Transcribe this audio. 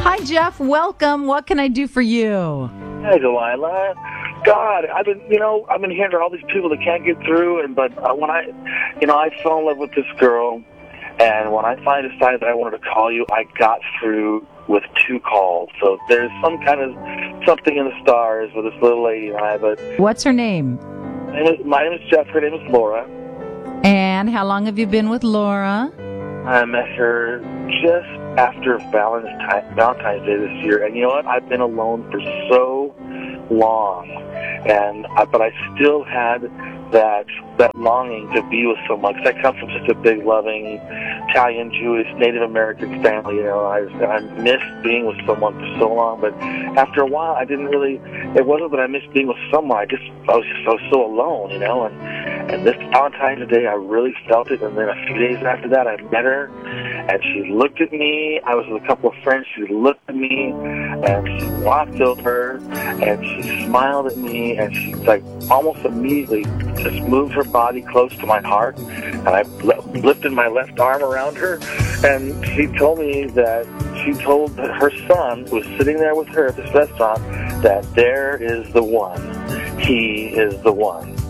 Hi, Jeff. Welcome. What can I do for you? Hey, Delilah. God, I've been hearing all these people that can't get through, but when I fell in love with this girl, and when I finally decided that I wanted to call you, I got through with 2 calls. So there's some kind of something in the stars with this little lady and I. But what's her name? My name is Jeff. Her name is Laura. And how long have you been with Laura? I met her just after Valentine's Day this year, and you know what? I've been alone for so long, but I still had that longing to be with someone, because I come from such a big, loving Italian, Jewish, Native American family. I missed being with someone for so long, but after a while, it wasn't that I missed being with someone, I was so alone, and this Valentine's Day, I really felt it, and then a few days after that, I met her, and she looked at me. I was with a couple of friends. She looked at me, and she walked over, and she smiled at me, and she, almost immediately just moved her body close to my heart, and I lifted my left arm around her, and she told me that she told her son, who was sitting there with her at this restaurant, that there is the one. He is the one.